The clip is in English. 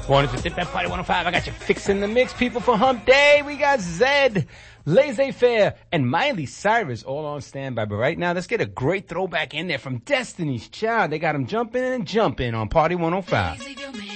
Mornings with Dip at Party 105. I got you fixing the mix, people, for Hump Day. We got Zed, Laissez-Faire, and Miley Cyrus all on standby. But right now, let's get a great throwback in there from Destiny's Child. They got them jumping and jumping on Party 105.